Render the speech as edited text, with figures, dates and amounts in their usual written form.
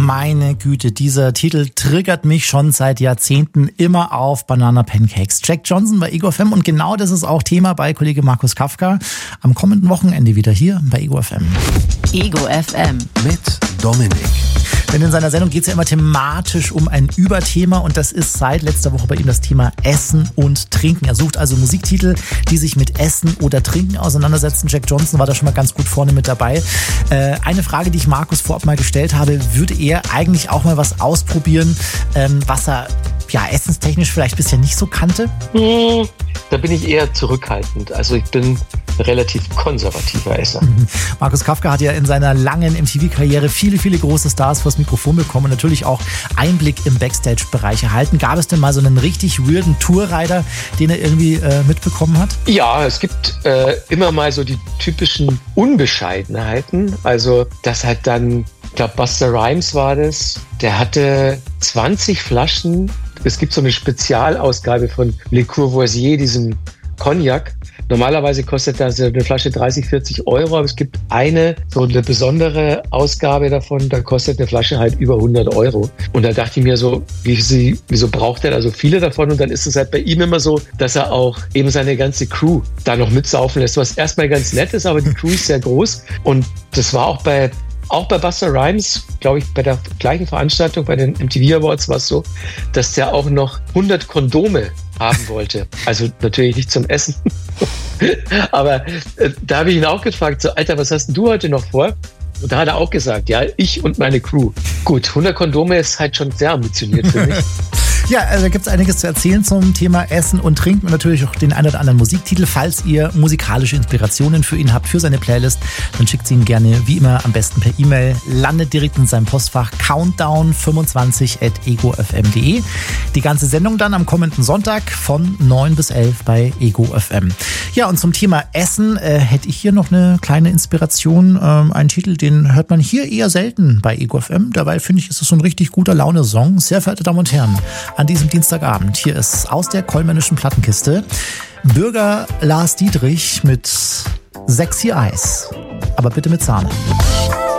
Meine Güte, dieser Titel triggert mich schon seit Jahrzehnten immer auf Banana Pancakes. Jack Johnson bei Ego FM und genau das ist auch Thema bei Kollege Markus Kafka am kommenden Wochenende wieder hier bei Ego FM. Ego FM mit Dominik. Denn in seiner Sendung geht es ja immer thematisch um ein Überthema und das ist seit letzter Woche bei ihm das Thema Essen und Trinken. Er sucht also Musiktitel, die sich mit Essen oder Trinken auseinandersetzen. Jack Johnson war da schon mal ganz gut vorne mit dabei. Eine Frage, die ich Markus vorab mal gestellt habe, würde er eigentlich auch mal was ausprobieren, was er essenstechnisch vielleicht bisher nicht so kannte? Da bin ich eher zurückhaltend. Also ich bin relativ konservativer Esser. Markus Kafka hat ja in seiner langen MTV-Karriere viele, viele große Stars vors Mikrofon bekommen und natürlich auch Einblick im Backstage-Bereich erhalten. Gab es denn mal so einen richtig weirden Tourrider, den er irgendwie mitbekommen hat? Ja, es gibt immer mal so die typischen Unbescheidenheiten. Also das hat dann, ich glaube Busta Rhymes war das, der hatte 20 Flaschen. Es gibt so eine Spezialausgabe von Le Courvoisier, diesem Cognac. Normalerweise kostet das eine Flasche 30, 40 Euro, aber es gibt eine besondere Ausgabe davon, da kostet eine Flasche halt über 100 Euro. Und da dachte ich mir so, wieso braucht er da so viele davon? Und dann ist es halt bei ihm immer so, dass er auch eben seine ganze Crew da noch mitsaufen lässt, was erstmal ganz nett ist, aber die Crew ist sehr groß. Und das war auch bei Busta Rhymes, glaube ich, bei der gleichen Veranstaltung, bei den MTV Awards war es so, dass der auch noch 100 Kondome haben wollte. Also natürlich nicht zum Essen. Aber da habe ich ihn auch gefragt, so, Alter, was hast denn du heute noch vor? Und da hat er auch gesagt, ja, ich und meine Crew. Gut, 100 Kondome ist halt schon sehr ambitioniert für mich. Ja, also da gibt es einiges zu erzählen zum Thema Essen und Trinken und natürlich auch den einen oder anderen Musiktitel. Falls ihr musikalische Inspirationen für ihn habt, für seine Playlist, dann schickt sie ihn gerne wie immer am besten per E-Mail. Landet direkt in seinem Postfach countdown25@egofm.de. Die ganze Sendung dann am kommenden Sonntag von 9 bis 11 bei Ego FM. Ja, und zum Thema Essen hätte ich hier noch eine kleine Inspiration. Einen Titel, den hört man hier eher selten bei Ego FM. Dabei finde ich, ist es so ein richtig guter Laune-Song. Sehr verehrte Damen und Herren, an diesem Dienstagabend. Hier ist aus der Kollmännischen Plattenkiste Bürger Lars Dietrich mit Sexy Eyes. Aber bitte mit Sahne.